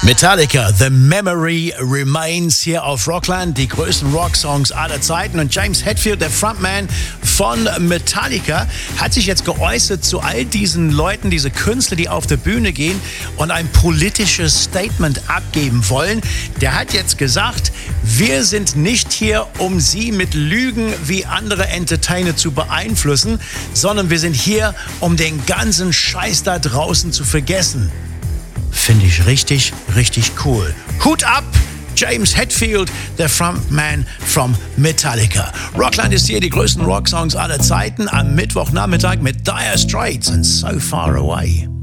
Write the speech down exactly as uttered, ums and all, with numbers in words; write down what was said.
Metallica, The Memory Remains hier auf Rockland, die größten Rocksongs aller Zeiten. Und James Hetfield, der Frontman von Metallica, hat sich jetzt geäußert zu all diesen Leuten, diese Künstler, die auf der Bühne gehen und ein politisches Statement abgeben wollen. Der hat jetzt gesagt, wir sind nicht hier, um sie mit Lügen wie andere Entertainer zu beeinflussen, sondern wir sind hier, um den ganzen Scheiß da draußen zu vergessen. Finde ich richtig, richtig cool. Hut ab! James Hetfield, der Frontman from Metallica. Rockland ist hier, die größten Rocksongs aller Zeiten am Mittwochnachmittag mit Dire Straits und So Far Away.